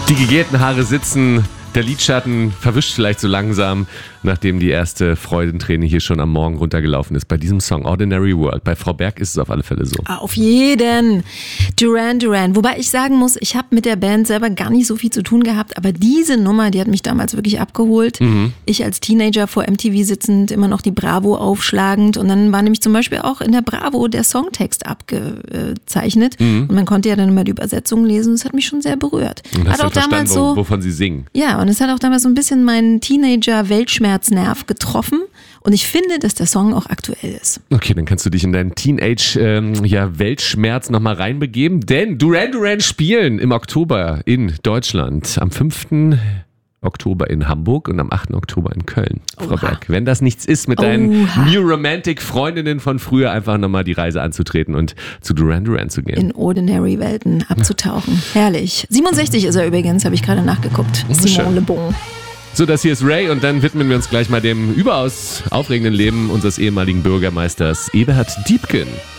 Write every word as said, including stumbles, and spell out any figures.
Die gegelten Haare sitzen, der Lidschatten verwischt vielleicht so langsam, nachdem die erste Freudenträne hier schon am Morgen runtergelaufen ist. Bei diesem Song Ordinary World. Bei Frau Berg ist es auf alle Fälle so. Auf jeden. Duran Duran. Wobei ich sagen muss, ich habe mit der Band selber gar nicht so viel zu tun gehabt, aber diese Nummer, die hat mich damals wirklich abgeholt. Mhm. Ich als Teenager vor M T V sitzend, immer noch die Bravo aufschlagend, und dann war nämlich zum Beispiel auch in der Bravo der Songtext abgezeichnet, mhm. und man konnte ja dann immer die Übersetzung lesen. Das hat mich schon sehr berührt. Und hast hat du auch damals so, wovon sie singen? Ja, und es hat auch damals so ein bisschen meinen Teenager-Weltschmerz Nerv getroffen, und ich finde, dass der Song auch aktuell ist. Okay, dann kannst du dich in deinen Teenage ähm, ja, Weltschmerz nochmal reinbegeben, denn Duran Duran spielen im Oktober in Deutschland, am fünften Oktober in Hamburg und am achten Oktober in Köln. Frau Oha. Berg, wenn das nichts ist, mit deinen Oha. New Romantic Freundinnen von früher einfach nochmal die Reise anzutreten und zu Duran Duran zu gehen. In Ordinary Welten abzutauchen. Herrlich. siebenundsechzig ist er übrigens, habe ich gerade nachgeguckt. Simon Le Bon. So, das hier ist Ray, und dann widmen wir uns gleich mal dem überaus aufregenden Leben unseres ehemaligen Bürgermeisters Eberhard Diepgen.